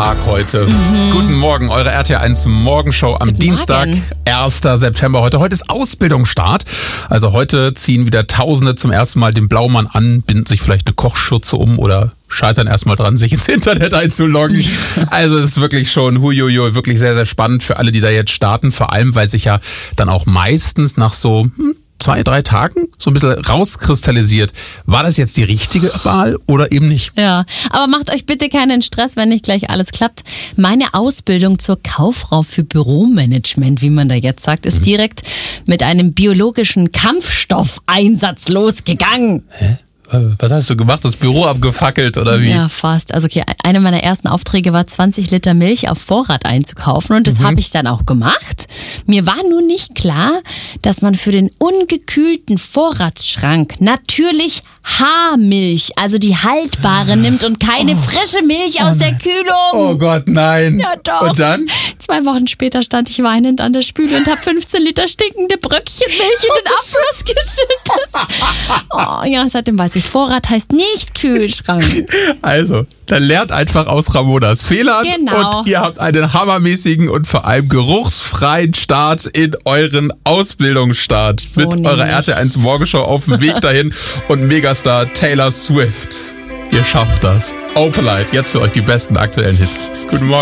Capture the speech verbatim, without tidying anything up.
Tag heute. Mhm. Guten Morgen, eure R T L eins Morgenshow am Guten Dienstag, Morgen. erster September heute. Heute ist Ausbildungsstart. Also heute ziehen wieder Tausende zum ersten Mal den Blaumann an, binden sich vielleicht eine Kochschürze um oder scheitern erstmal dran, sich ins Internet einzuloggen. Also es ist wirklich schon huiuiui, wirklich sehr, sehr spannend für alle, die da jetzt starten. Vor allem, weil sich ja dann auch meistens nach so hm, zwei, drei Tagen so ein bisschen rauskristallisiert. War das jetzt die richtige Wahl oder eben nicht? Ja, aber macht euch bitte keinen Stress, wenn nicht gleich alles klappt. Meine Ausbildung zur Kauffrau für Büromanagement, wie man da jetzt sagt, ist mhm. direkt mit einem biologischen Kampfstoffeinsatz losgegangen. Hä? Was hast du gemacht? Das Büro abgefackelt oder wie? Ja, fast. Also okay, einer meiner ersten Aufträge war zwanzig Liter Milch auf Vorrat einzukaufen und das mhm. habe ich dann auch gemacht. Mir war nur nicht klar, dass man für den ungekühlten Vorratsschrank natürlich Haarmilch, also die haltbare, nimmt und keine oh. frische Milch aus der Kühlung. Oh Gott, nein. Ja, doch. Und dann? Zwei Wochen später stand ich weinend an der Spüle und habe fünfzehn Liter stinkende Bröckchen Milch in den Abfluss geschüttet. Oh, ja, seitdem weiß ich, Vorrat heißt nicht Kühlschrank. Also, dann lernt einfach aus Ramonas Fehlern genau. und ihr habt einen hammermäßigen und vor allem geruchsfreien Start in euren Ausbildungsstart So mit nämlich. eurer R T L eins Morgenshow auf dem Weg dahin und Megastar Taylor Swift. Ihr schafft das. Opalite, jetzt für euch die besten aktuellen Hits. Guten Morgen.